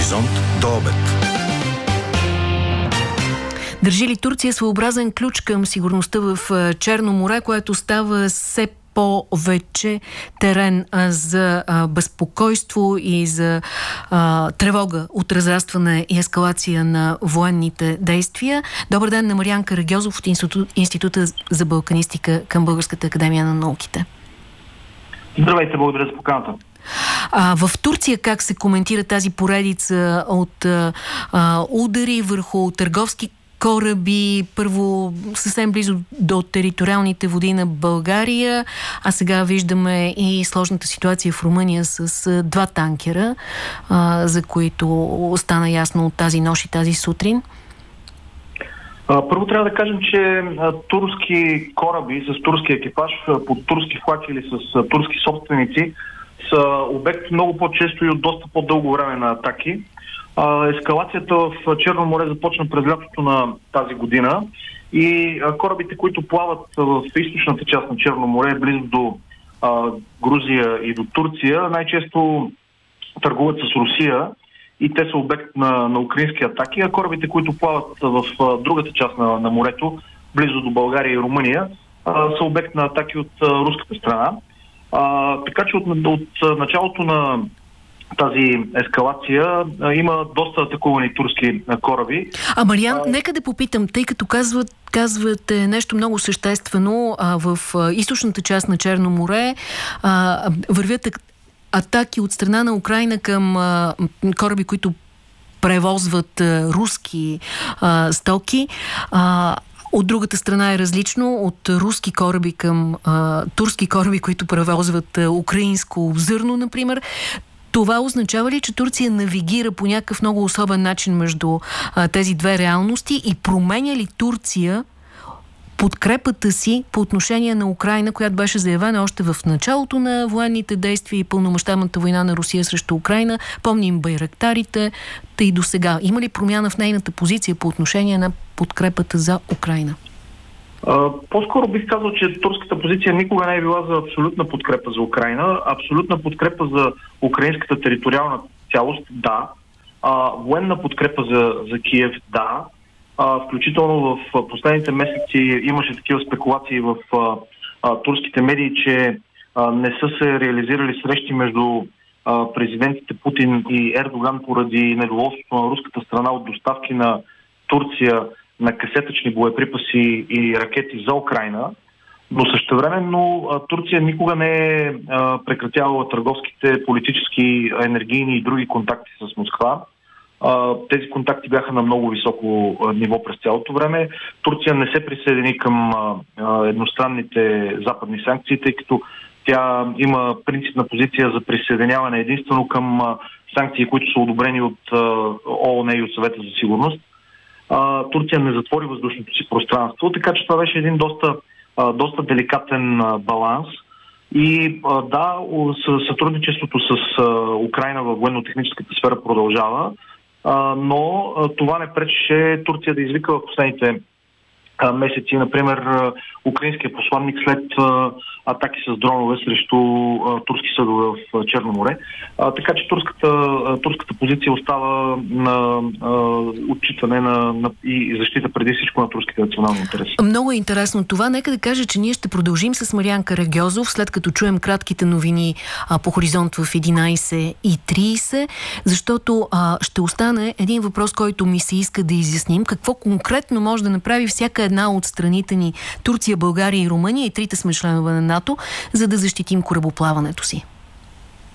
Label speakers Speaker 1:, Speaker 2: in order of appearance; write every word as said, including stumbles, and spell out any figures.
Speaker 1: Хоризонт до обед.
Speaker 2: Държи ли Турция своеобразен ключ към сигурността в Черно море, което става все повече терен а, за а, безпокойство и за а, тревога от разрастване и ескалация на военните действия? Добър ден на Мариан Карагьозов от Институт, Института за балканистика към Българската академия на науките.
Speaker 3: Здравейте, благодаря за поканата.
Speaker 2: А, в Турция как се коментира тази поредица от а, а, удари върху търговски кораби, първо съвсем близо до териториалните води на България, а сега виждаме и сложната ситуация в Румъния с а, два танкера, а, за които стана ясно от тази нощ и тази сутрин?
Speaker 3: Първо трябва да кажем, че а, турски кораби с турски екипаж под турски флаг или с а, турски собственици са обект много по-често и от доста по-дълго време на атаки. А, ескалацията в Черно море започна през лятото на тази година и а, корабите, които плават в източната част на Черно море, близо до а, Грузия и до Турция, най-често търгуват с Русия и те са обект на, на украински атаки, а корабите, които плават в а, другата част на, на морето, близо до България и Румъния, а, са обект на атаки от а, руската страна. А, така че от, от началото на тази ескалация а, има доста атакувани турски а, кораби.
Speaker 2: А, Мариан, а... нека да попитам, тъй като казват, казвате нещо много съществено, а, в а, източната част на Черно море а, вървят атаки от страна на Украйна към а, кораби, които превозват а, руски а, стоки. А, От другата страна е различно, от руски кораби към а, турски кораби, които превозват а, украинско зърно, например. Това означава ли, че Турция навигира по някакъв много особен начин между а, тези две реалности и променя ли Турция подкрепата си по отношение на Украйна, която беше заявена още в началото на военните действия и пълномащабната война на Русия срещу Украйна? Помним байрактарите, тъй до сега. Има ли промяна в нейната позиция по отношение на подкрепата за Украйна?
Speaker 3: По-скоро бих казал, че турската позиция никога не е била за абсолютна подкрепа за Украйна. Абсолютна подкрепа за украинската териториална цялост, да. А, военна подкрепа за, за Киев, да. А, включително в последните месеци имаше такива спекулации в а, а, турските медии, че а, не са се реализирали срещи между а, президентите Путин и Ердоган поради недоволството на руската страна от доставки на Турция на касетъчни боеприпаси и ракети за Украйна, но същевременно а, Турция никога не е а, прекратявала търговските, политически, енергийни и други контакти с Москва. А, тези контакти бяха на много високо а, ниво през цялото време. Турция не се присъедини към а, а, едностранните западни санкции, тъй като тя има принципна позиция за присъединяване единствено към а, санкции, които са одобрени от а, ООН и от Съвета за сигурност. Uh, Турция не затвори въздушното си пространство, така че това беше един доста, uh, доста деликатен uh, баланс. И uh, да, сътрудничеството с uh, Украйна във военно-техническата сфера продължава, uh, но uh, това не пречеше Турция да извика в последните uh, месеци, например, uh, украинския посланник след uh, атаки с дронове срещу uh, турски съдове в uh, Черно море. Uh, така че турската, uh, турската позиция остава на uh, отчитане на, на, и защита преди всичко на турските национални интереси.
Speaker 2: Много е интересно това. Нека да кажа, че ние ще продължим с Мариан Карагьозов, след като чуем кратките новини uh, по Хоризонт в единайсет и трийсет, защото uh, ще остане един въпрос, който ми се иска да изясним. Какво конкретно може да направи всяка една от страните ни, Турция, България и Румъния, и трите сме членове на НАТО, за да защитим корабоплаването си?